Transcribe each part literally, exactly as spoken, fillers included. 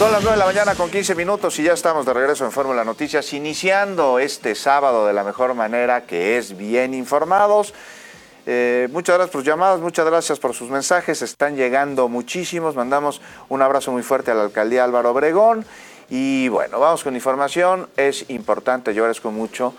Son las nueve de la mañana con quince minutos y ya estamos de regreso en Fórmula Noticias, iniciando este sábado de la mejor manera, que es bien informados. Eh, muchas gracias por sus llamadas, muchas gracias por sus mensajes, están llegando muchísimos. Mandamos un abrazo muy fuerte a la alcaldía Álvaro Obregón. Y bueno, vamos con información. Es importante, yo agradezco mucho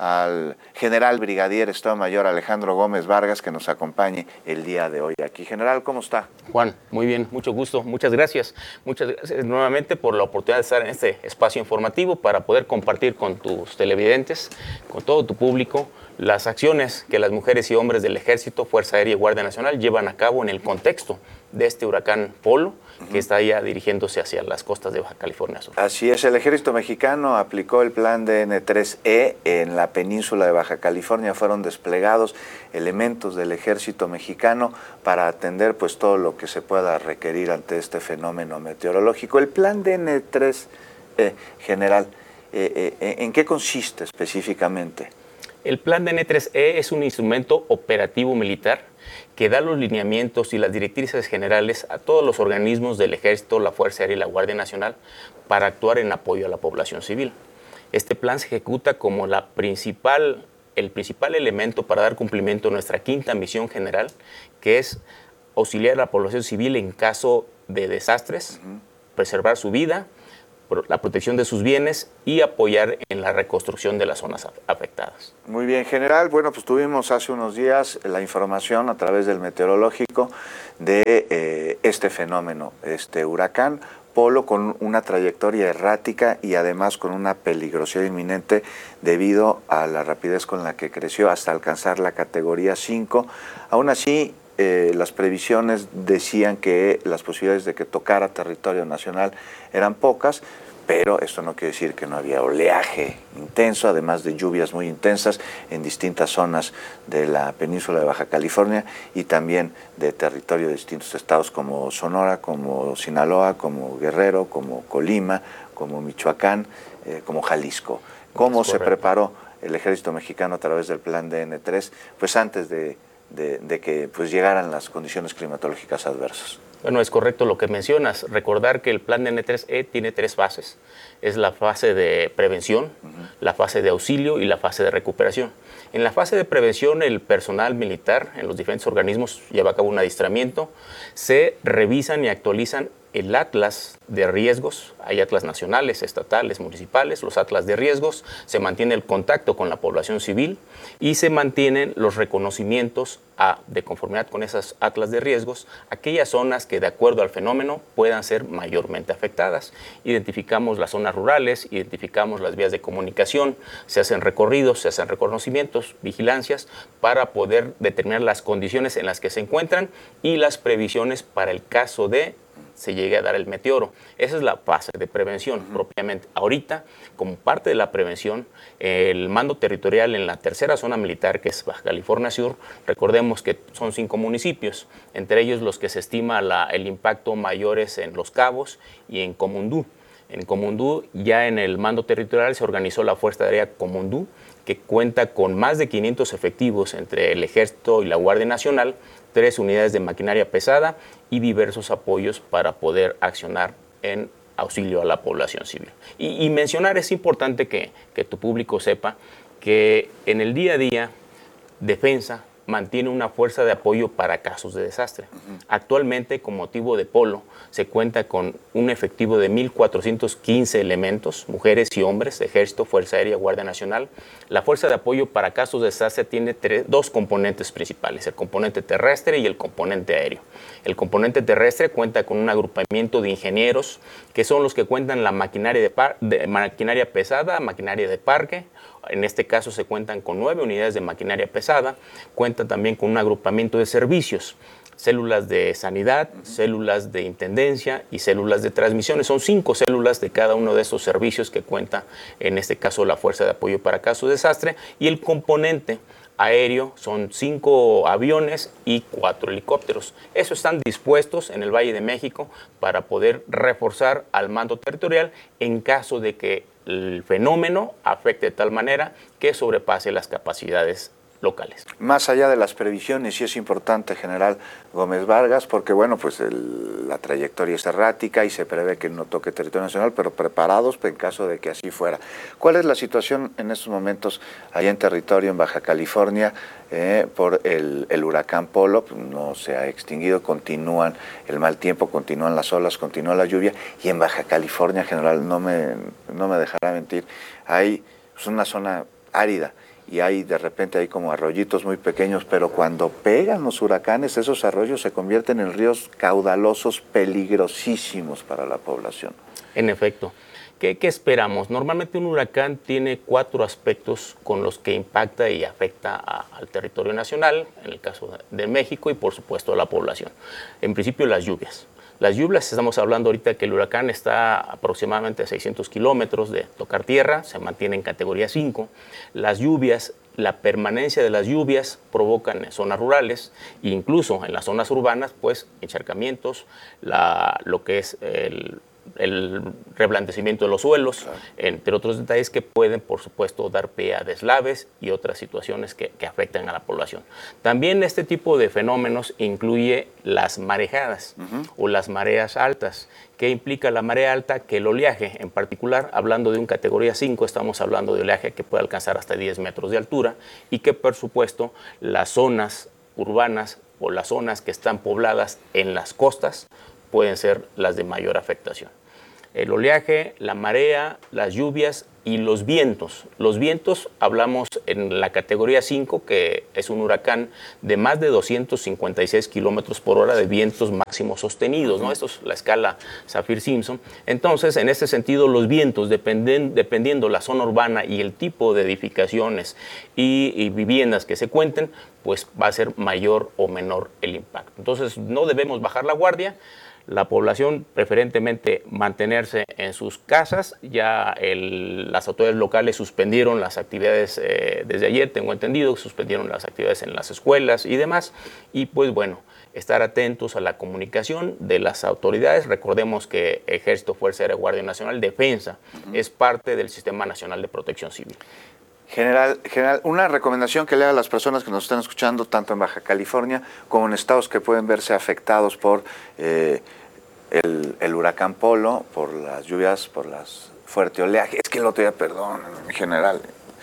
al general brigadier Estado Mayor Alejandro Gómez Vargas que nos acompañe el día de hoy aquí. General, ¿cómo está? Juan, muy bien, mucho gusto, muchas gracias. Muchas gracias nuevamente por la oportunidad de estar en este espacio informativo para poder compartir con tus televidentes, con todo tu público, las acciones que las mujeres y hombres del Ejército, Fuerza Aérea y Guardia Nacional llevan a cabo en el contexto de este huracán Polo, que está ya dirigiéndose hacia las costas de Baja California Sur. Así es, el ejército mexicano aplicó el plan D N tres E en la península de Baja California. Fueron desplegados elementos del ejército mexicano para atender pues todo lo que se pueda requerir ante este fenómeno meteorológico. El plan D N tres E, general, eh, eh, ¿en qué consiste específicamente? El plan D N tres E es un instrumento operativo militar que da los lineamientos y las directrices generales a todos los organismos del Ejército, la Fuerza Aérea y la Guardia Nacional para actuar en apoyo a la población civil. Este plan se ejecuta como la principal, el principal elemento para dar cumplimiento a nuestra quinta misión general, que es auxiliar a la población civil en caso de desastres, uh-huh. preservar su vida, la protección de sus bienes y apoyar en la reconstrucción de las zonas afectadas. Muy bien, general. Bueno, pues tuvimos hace unos días la información a través del meteorológico de eh, este fenómeno, este huracán Polo, con una trayectoria errática y además con una peligrosidad inminente debido a la rapidez con la que creció hasta alcanzar la categoría cinco. Aún así, Eh, las previsiones decían que las posibilidades de que tocara territorio nacional eran pocas, pero esto no quiere decir que no había oleaje intenso, además de lluvias muy intensas en distintas zonas de la península de Baja California y también de territorio de distintos estados como Sonora, como Sinaloa, como Guerrero, como Colima, como Michoacán, eh, como Jalisco. ¿Cómo se preparó el ejército mexicano a través del plan D N tres? Pues antes de De, de que pues, llegaran las condiciones climatológicas adversas. Bueno, es correcto lo que mencionas. Recordar que el plan D N tres E tiene tres fases. Es la fase de prevención, uh-huh. la fase de auxilio y la fase de recuperación. En la fase de prevención, el personal militar en los diferentes organismos lleva a cabo un adiestramiento. Se revisan y actualizan el atlas de riesgos. Hay atlas nacionales, estatales, municipales, los atlas de riesgos. Se mantiene el contacto con la población civil y se mantienen los reconocimientos a, de conformidad con esas atlas de riesgos, aquellas zonas que de acuerdo al fenómeno puedan ser mayormente afectadas. Identificamos las zonas rurales, identificamos las vías de comunicación, se hacen recorridos, se hacen reconocimientos, vigilancias para poder determinar las condiciones en las que se encuentran y las previsiones para el caso de se llegue a dar el meteoro. Esa es la fase de prevención uh-huh. propiamente. Ahorita, como parte de la prevención, el mando territorial en la tercera zona militar, que es Baja California Sur, recordemos que son cinco municipios, entre ellos los que se estima la, el impacto mayores en Los Cabos y en Comundú. En Comundú, ya en el mando territorial se organizó la Fuerza Aérea Comundú, que cuenta con más de quinientos efectivos entre el Ejército y la Guardia Nacional, tres unidades de maquinaria pesada y diversos apoyos para poder accionar en auxilio a la población civil. Y, y mencionar, es importante que, que tu público sepa que en el día a día, Defensa mantiene una fuerza de apoyo para casos de desastre. Uh-huh. Actualmente, con motivo de Polo, se cuenta con un efectivo de mil cuatrocientos quince elementos, mujeres y hombres, Ejército, Fuerza Aérea, Guardia Nacional. La fuerza de apoyo para casos de desastre tiene tres, dos componentes principales, el componente terrestre y el componente aéreo. El componente terrestre cuenta con un agrupamiento de ingenieros, que son los que cuentan la maquinaria, de par, de, maquinaria pesada, maquinaria de parque. En este caso se cuentan con nueve unidades de maquinaria pesada, cuentan también con un agrupamiento de servicios, células de sanidad, uh-huh. células de intendencia y células de transmisiones. Son cinco células de cada uno de estos servicios que cuenta, en este caso, la Fuerza de Apoyo para Casos de Desastre. Y el componente aéreo son cinco aviones y cuatro helicópteros. Esos están dispuestos en el Valle de México para poder reforzar al mando territorial en caso de que el fenómeno afecte de tal manera que sobrepase las capacidades locales. Más allá de las previsiones, sí es importante, general Gómez Vargas, porque bueno, pues el, la trayectoria es errática y se prevé que no toque territorio nacional, pero preparados en caso de que así fuera. ¿Cuál es la situación en estos momentos allá en territorio, en Baja California, eh, por el, el huracán Polo? No se ha extinguido, continúan el mal tiempo, continúan las olas, continúa la lluvia, y en Baja California, general, no me, no me dejará mentir, hay pues, una zona árida, y hay de repente hay como arroyitos muy pequeños, pero cuando pegan los huracanes, esos arroyos se convierten en ríos caudalosos peligrosísimos para la población. En efecto. ¿Qué, ¿Qué esperamos? Normalmente un huracán tiene cuatro aspectos con los que impacta y afecta a, al territorio nacional, en el caso de México, y por supuesto a la población. En principio, las lluvias. Las lluvias, estamos hablando ahorita que el huracán está aproximadamente a seiscientos kilómetros de tocar tierra, se mantiene en categoría cinco. Las lluvias, la permanencia de las lluvias provocan en zonas rurales e incluso en las zonas urbanas, pues encharcamientos, la, lo que es el... el reblandecimiento de los suelos, claro, entre otros detalles que pueden, por supuesto, dar pie a deslaves y otras situaciones que, que afectan a la población. También este tipo de fenómenos incluye las marejadas uh-huh. o las mareas altas. ¿Qué implica la marea alta? Que el oleaje, en particular, hablando de un categoría cinco, estamos hablando de oleaje que puede alcanzar hasta diez metros de altura y que, por supuesto, las zonas urbanas o las zonas que están pobladas en las costas pueden ser las de mayor afectación. El oleaje, la marea, las lluvias y los vientos. Los vientos, hablamos en la categoría cinco, que es un huracán de más de doscientos cincuenta y seis kilómetros por hora de vientos máximos sostenidos, ¿no? Esto es la escala Saffir-Simpson. Entonces, en este sentido, los vientos, dependen, dependiendo la zona urbana y el tipo de edificaciones y, y viviendas que se cuenten, pues va a ser mayor o menor el impacto. Entonces, no debemos bajar la guardia. La población preferentemente mantenerse en sus casas. Ya el, las autoridades locales suspendieron las actividades eh, desde ayer, tengo entendido, suspendieron las actividades en las escuelas y demás. Y pues bueno, estar atentos a la comunicación de las autoridades. Recordemos que Ejército, Fuerza Aérea, Guardia Nacional, Defensa, uh-huh. es parte del Sistema Nacional de Protección Civil. General, general, una recomendación que le haga a las personas que nos están escuchando, tanto en Baja California como en estados que pueden verse afectados por eh, el, el huracán Polo, por las lluvias, por las fuerte oleaje. Es que el otro día, perdón, en general,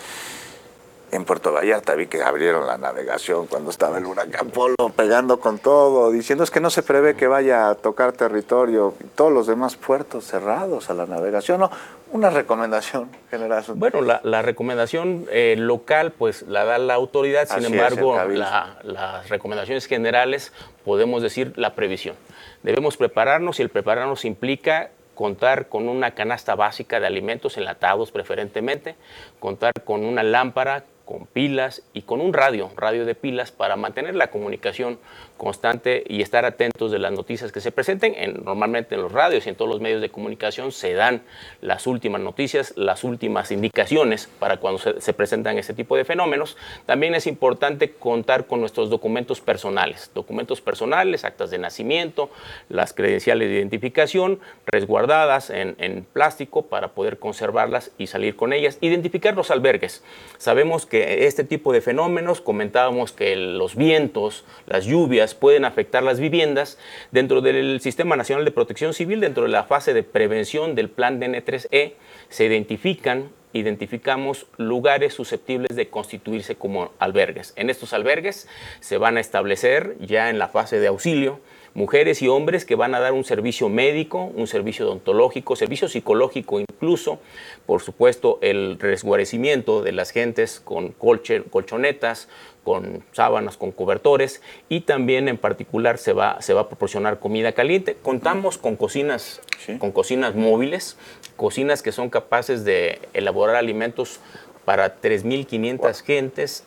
en Puerto Vallarta vi que abrieron la navegación cuando estaba el huracán Polo pegando con todo, diciendo es que no se prevé que vaya a tocar territorio, y todos los demás puertos cerrados a la navegación, ¿no? Una recomendación general. Bueno, la, la recomendación eh, local pues la da la autoridad, sin Así embargo, la, las recomendaciones generales podemos decir la previsión. Debemos prepararnos y el prepararnos implica contar con una canasta básica de alimentos enlatados preferentemente, contar con una lámpara, con pilas y con un radio, radio de pilas para mantener la comunicación constante y estar atentos de las noticias que se presenten. En, normalmente en los radios y en todos los medios de comunicación se dan las últimas noticias, las últimas indicaciones para cuando se, se presentan este tipo de fenómenos. También es importante contar con nuestros documentos personales, documentos personales, actas de nacimiento, las credenciales de identificación resguardadas en, en plástico para poder conservarlas y salir con ellas. Identificar los albergues. Sabemos que este tipo de fenómenos, comentábamos que los vientos, las lluvias pueden afectar las viviendas. Dentro del Sistema Nacional de Protección Civil, dentro de la fase de prevención del plan D N tres E, se identifican, identificamos lugares susceptibles de constituirse como albergues. En estos albergues se van a establecer ya en la fase de auxilio mujeres y hombres que van a dar un servicio médico, un servicio odontológico, servicio psicológico incluso, por supuesto el resguarecimiento de las gentes con colche, colchonetas, con sábanas, con cobertores y también en particular se va, se va a proporcionar comida caliente. Contamos con cocinas, ¿Sí? con cocinas móviles, cocinas que son capaces de elaborar alimentos para tres mil quinientas wow. gentes,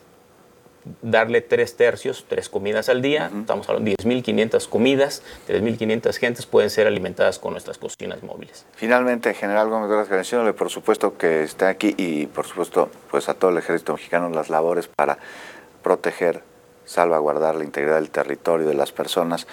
darle tres tercios, tres comidas al día, uh-huh. estamos hablando de diez mil quinientas comidas, tres mil quinientas gentes pueden ser alimentadas con nuestras cocinas móviles. Finalmente, General Gómez Vargas, agradeciéndole por supuesto que esté aquí y por supuesto pues a todo el ejército mexicano las labores para proteger, salvaguardar la integridad del territorio de las personas.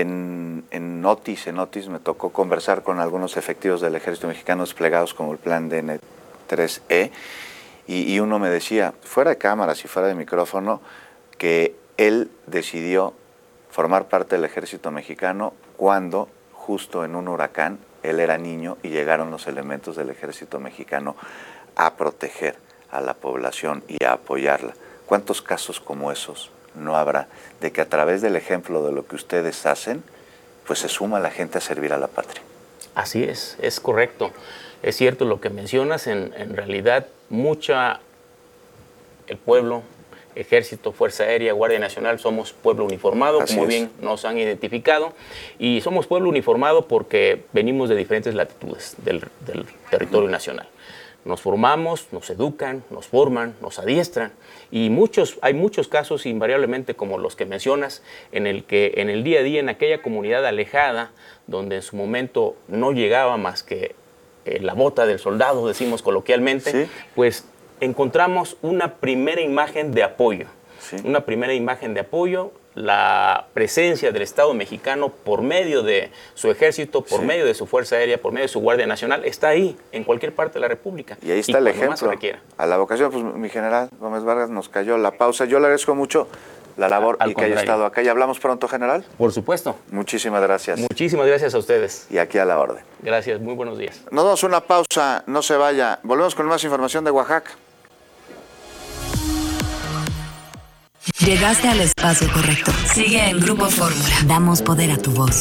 En, en Otis, en Otis me tocó conversar con algunos efectivos del ejército mexicano desplegados como el plan D N tres E Y, y uno me decía, fuera de cámaras y fuera de micrófono, que él decidió formar parte del ejército mexicano cuando, justo en un huracán, él era niño y llegaron los elementos del ejército mexicano a proteger a la población y a apoyarla. ¿Cuántos casos como esos no habrá de que a través del ejemplo de lo que ustedes hacen, pues se suma la gente a servir a la patria? Así es, es correcto. Es cierto lo que mencionas, en, en realidad mucha, el pueblo, Ejército, Fuerza Aérea, Guardia Nacional, somos pueblo uniformado, Así como es. bien nos han identificado, y somos pueblo uniformado porque venimos de diferentes latitudes del, del territorio nacional. Nos formamos, nos educan, nos forman, nos adiestran, y muchos, hay muchos casos invariablemente como los que mencionas, en el que en el día a día, en aquella comunidad alejada, donde en su momento no llegaba más que eh, la bota del soldado, decimos coloquialmente, ¿Sí? pues encontramos una primera imagen de apoyo, Sí. una primera imagen de apoyo, la presencia del Estado mexicano por medio de su ejército, por Sí. medio de su Fuerza Aérea, por medio de su Guardia Nacional, está ahí, en cualquier parte de la República. Y ahí está el cuando más se ejemplo. requiera. A la vocación, pues mi general Gómez Vargas nos cayó la pausa. Yo le agradezco mucho la labor Al y que haya contrario. estado acá. ¿Y hablamos pronto, general? Por supuesto. Muchísimas gracias. Muchísimas gracias a ustedes. Y aquí a la orden. Gracias, muy buenos días. Nos damos una pausa, no se vaya. Volvemos con más información de Oaxaca. Llegaste al espacio correcto. Sigue en Grupo Fórmula. Damos poder a tu voz.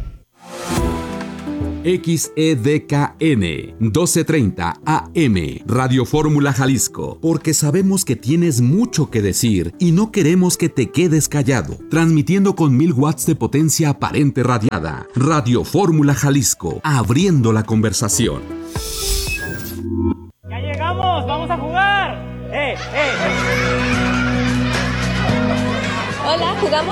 X E D K N doce treinta A M Radio Fórmula Jalisco, porque sabemos que tienes mucho que decir y no queremos que te quedes callado. Transmitiendo con mil watts de potencia aparente radiada. Radio Fórmula Jalisco, abriendo la conversación. ¡Ya llegamos! ¡Vamos a jugar! ¡Eh, eh! Hola, ¿jugamos?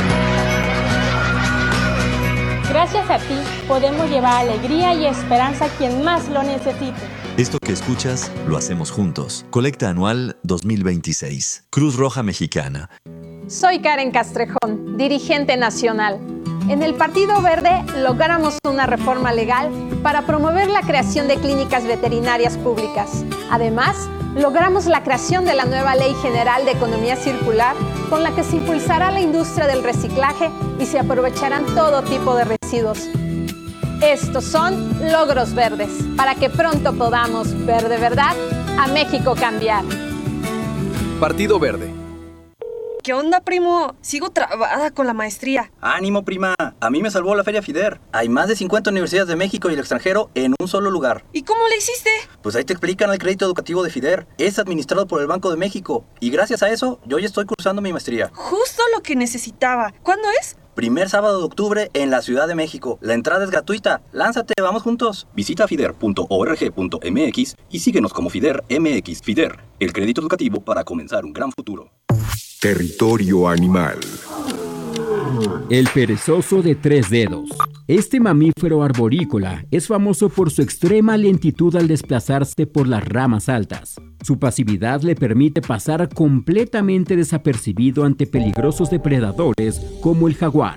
Gracias a ti podemos llevar alegría y esperanza a quien más lo necesite. Esto que escuchas lo hacemos juntos. Colecta anual dos mil veintiséis. Cruz Roja Mexicana. Soy Karen Castrejón, dirigente nacional. En el Partido Verde logramos una reforma legal para promover la creación de clínicas veterinarias públicas. Además, logramos la creación de la nueva Ley General de Economía Circular, con la que se impulsará la industria del reciclaje y se aprovecharán todo tipo de residuos. Estos son logros verdes, para que pronto podamos ver de verdad a México cambiar. Partido Verde. ¿Qué onda, primo? Sigo trabada con la maestría. ¡Ánimo, prima! A mí me salvó la Feria FIDER. Hay más de cincuenta universidades de México y el extranjero en un solo lugar. ¿Y cómo le hiciste? Pues ahí te explican el crédito educativo de FIDER. Es administrado por el Banco de México. Y gracias a eso, yo ya estoy cursando mi maestría. Justo lo que necesitaba. ¿Cuándo es? Primer sábado de octubre en la Ciudad de México. La entrada es gratuita. ¡Lánzate! ¡Vamos juntos! Visita fider punto org punto m x y síguenos como FIDER M X. FIDER, el crédito educativo para comenzar un gran futuro. Territorio animal. El perezoso de tres dedos. Este mamífero arborícola es famoso por su extrema lentitud al desplazarse por las ramas altas. Su pasividad le permite pasar completamente desapercibido ante peligrosos depredadores como el jaguar.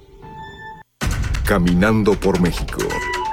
Caminando por México.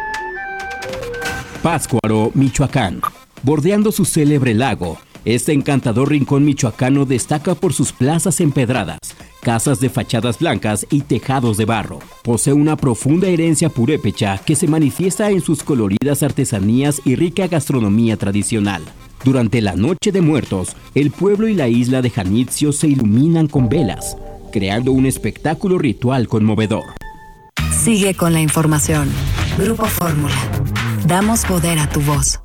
Pátzcuaro, Michoacán. Bordeando su célebre lago, este encantador rincón michoacano destaca por sus plazas empedradas, casas de fachadas blancas y tejados de barro. Posee una profunda herencia purépecha que se manifiesta en sus coloridas artesanías y rica gastronomía tradicional. Durante la Noche de Muertos, el pueblo y la isla de Janitzio se iluminan con velas, creando un espectáculo ritual conmovedor. Sigue con la información. Grupo Fórmula. Damos poder a tu voz.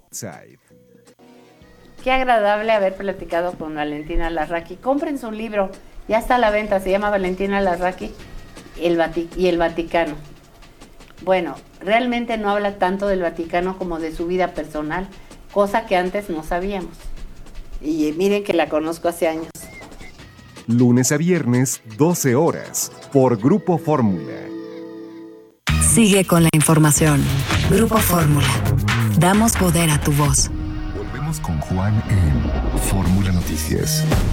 Qué agradable haber platicado con Valentina Larraqui. Compren su libro, ya está a la venta, se llama Valentina Larraqui el Vati- y el Vaticano. Bueno, realmente no habla tanto del Vaticano como de su vida personal, cosa que antes no sabíamos. Y miren que la conozco hace años. Lunes a viernes, doce horas, por Grupo Fórmula. Sigue con la información. Grupo Fórmula. Damos poder a tu voz. Volvemos con Juan en Fórmula Noticias.